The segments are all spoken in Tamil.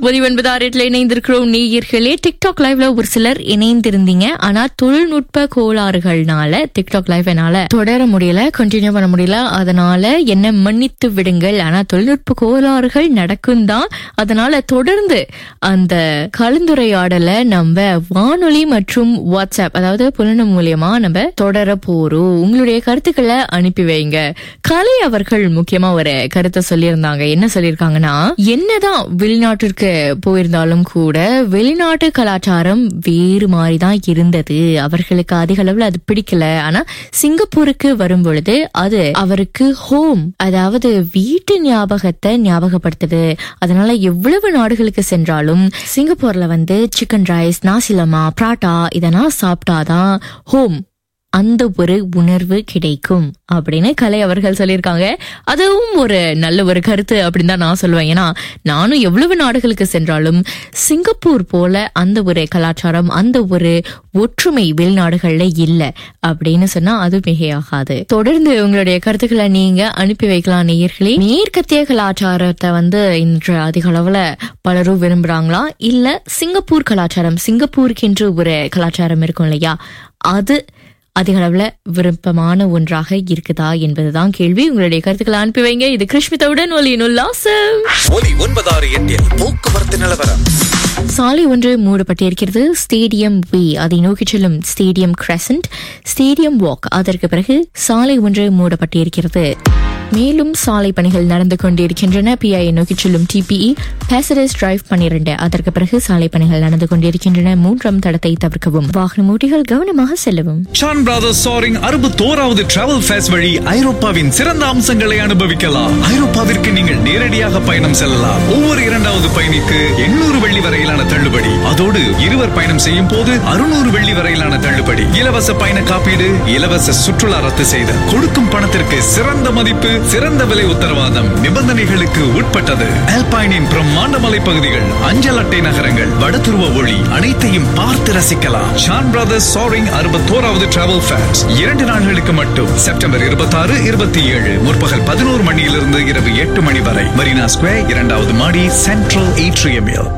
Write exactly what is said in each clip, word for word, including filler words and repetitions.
ஒன்பது ஆறு எட்டுல இணைந்திருக்கிறோம் நேயர்களே. டிக்டாக் லைவ்ல ஒரு சிலர் இணைந்திருந்தீங்க. ஆனா தொழில்நுட்ப கோளாறுகள்னால டிக்டாக் லைவ் என்னால தொடர முடியல, கண்டினியூ பண்ண முடியல. அதனால என்ன மன்னித்து விடுங்கள். ஆனா தொழில்நுட்ப கோளாறுகள் நடக்கும் தான். அதனால தொடர்ந்து அந்த கலந்துரையாடலை நம்ம வானொலி மற்றும் வாட்ஸ்அப், அதாவது புலனம் மூலியமா நம்ம தொடர போறோம். உங்களுடைய கருத்துக்களை அனுப்பி வைங்க. கலை அவர்கள் முக்கியமா ஒரு கருத்தை சொல்லியிருந்தாங்க. என்ன சொல்லியிருக்காங்கன்னா, என்னதான் வெளிநாட்டிற்கு போயிருந்தாலும் கூட வெளிநாட்டு கலாச்சாரம் வேறு மாதிரிதான் இருந்தது. அவர்களுக்கு அதிக அளவுல அது பிடிக்கல. ஆனா சிங்கப்பூருக்கு வரும் பொழுது அது அவருக்கு ஹோம், அதாவது வீட்டு ஞாபகத்தை ஞாபகப்படுத்துது. அதனால எவ்வளவு நாடுகளுக்கு சென்றாலும் சிங்கப்பூர்ல வந்து சிக்கன் ரைஸ், நாசிலமா, பராட்டா இதெல்லாம் சாப்பிட்டாதான் ஹோம், அந்த ஒரு உணர்வு கிடைக்கும் அப்படின்னு கலை அவர்கள் சொல்லியிருக்காங்க. அதுவும் ஒரு நல்ல ஒரு கருத்து அப்படின்னு தான் நான் சொல்லுவேன். ஏன்னா நானும் எவ்வளவு நாடுகளுக்கு சென்றாலும் சிங்கப்பூர் போல அந்த ஒரு கலாச்சாரம், அந்த ஒரு ஒற்றுமை வெளிநாடுகள்ல இல்லை அப்படின்னு சொன்னா அது மிகையாகாது. தொடர்ந்து உங்களுடைய கருத்துக்களை நீங்க அனுப்பி வைக்கலாம் நேயர்களே. மேற்கத்திய கலாச்சாரத்தை வந்து இன்று அதிக அளவுல பலரும் விரும்புறாங்களா, இல்ல சிங்கப்பூர் கலாச்சாரம், சிங்கப்பூருக்கு என்று ஒரு கலாச்சாரம் இருக்கும் இல்லையா, அது அதிக அளவுல விருப்பமான ஒன்றாக இருக்குதா என்பதுதான் கேள்வி. உங்களுடைய கருத்துக்களை அனுப்பி வைங்க. இது கிருஷ்மிதவுடன் ஒலியின் உல்லாசம். ஒலி ஒன்பதாறு எட்டில் போக்குவரத்து நிலவரம். சாலை ஒன்று மூடப்பட்டிருக்கிறது. ஸ்டேடியம் வே, அதை நோக்கி செல்லும் ஸ்டேடியம் கிரசன்ட், ஸ்டேடியம் வாக், அதற்கு பிறகு சாலை ஒன்று மூடப்பட்டிருக்கிறது. மேலும் சாலை பணிகள் நடந்து கொண்டிருக்கின்றன. பிஐ நோக்கி செல்லும் டிபிஇ, பேசரஸ் டிரைவ் பன்னிரண்டு, அதற்கு பிறகு சாலை பணிகள் நடந்து கொண்டிருக்கின்றன. மூன்றாம் தடத்தை தவிர்க்கவும். வாகன ஓட்டிகள் கவனமாக செல்லவும். ஷான் பிரதர்ஸ் சாரிங் அறுபத்தோராவது டிராவல் ஃபேஸ் வழி ஐரோப்பாவின் சிறந்த அம்சங்களை அனுபவிக்கலாம். ஐரோப்பாவிற்கு நீங்கள் நேரடியாக பயணம் செல்லலாம். ஒவ்வொரு இரண்டாவது பயணிக்கு எண்ணூறு வெள்ளி வரையிலான தள்ளுபடி. அதோடு இருவர் பயணம் செய்யும் போது அறுநூறு வெள்ளி வரையிலான தள்ளுபடி. இலவச பயண காப்பீடு, இலவச சுற்றுலா ரத்து செய்தல், கொடுக்கும் பணத்திற்கு சிறந்த மதிப்பு, சிறந்த விலை உத்தரவாதம். நிபந்தனைகளுக்கு உட்பட்டது. ஆல்பைனின் பிரம்மாண்ட மலைப்பகுதிகள், அஞ்சல் அட்டை நகரங்கள், வடதுருவ ஒளி அனைத்தையும் பார்த்து ரசிக்கலாம். ஷான் பிரதர்ஸ் சாரிங் அறுபத்தோராவது டிராவல் ஃபேர்ஸ் இரண்டு நாட்களுக்கு மட்டும். செப்டம்பர் இருபத்தி ஆறு இருபத்தி ஏழு முற்பகல் பதினோரு மணியிலிருந்து இரவு எட்டு மணி வரை. மரீனா ஸ்கொயர், இரண்டாவது மாடி, சென்ட்ரல் ஏட்ரியமில்.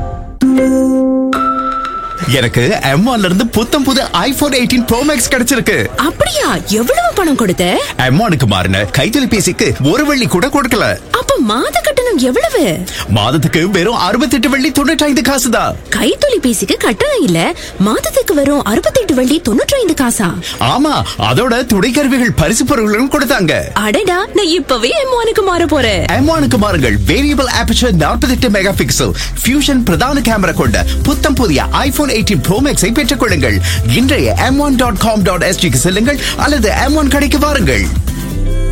எனக்கு எம் ஒன்ல இருந்து புத்தம் புது ஐபோன் எயிட்டீன் ப்ரோ மேக்ஸ் கிடைச்சிருக்கு. அப்படியா? எவ்வளவு பணம் கொடுத்த? எம் ஒன்னுக்கு மாறின கைத்தொலைபேசிக்கு ஒரு வெள்ளி கூட கொடுக்கல. அப்ப மாத கட்டணம் எவ்வளவு? மாதத்துக்கு வெறும் அறுபத்தி எட்டு வெள்ளி தொண்ணூற்றி ஐந்து காசு தான். கைத்தொலைபேசிக்கு கட்டணம் இல்ல, மாதத்துக்கு வெறும் அறுபத்தி எட்டு வெள்ளி தொண்ணூற்றி ஐந்து காசா? ஆமா, அதோட துணை கருவிகள் பரிசு பொருட்களும் கொடுத்தாங்க. அடடா, நான் இப்பவே எம் ஒன்னுக்கு மாற போறேன். எம் ஒன்னுக்கு மாறுங்கள். வேரியபிள் ஆபர்ச்சர் நாற்பத்தி எட்டு மெகா பிக்சல் ஃபியூஷன் பிரதான கேமரா கொண்ட புத்தம் புதிய ஐபோன் எயிட்டீன் ப்ரோ மேக்ஸை பெற்றுக் கொள்ளுங்கள். இன்றைய M one dot com dot எஸ்ஜிக்கு செல்லுங்கள் அல்லது எம் ஒன் கடைக்கு வாருங்கள்.